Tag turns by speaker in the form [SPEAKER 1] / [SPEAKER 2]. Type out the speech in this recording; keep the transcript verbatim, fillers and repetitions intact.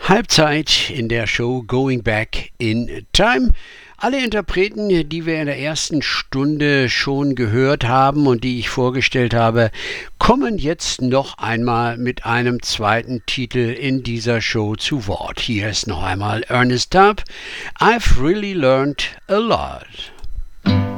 [SPEAKER 1] Halbzeit in der Show Going Back in Time. Alle Interpreten, die wir in der ersten Stunde schon gehört haben und die ich vorgestellt habe, kommen jetzt noch einmal mit einem zweiten Titel in dieser Show zu Wort. Hier ist noch einmal Ernest Tubb. I've really learned a lot.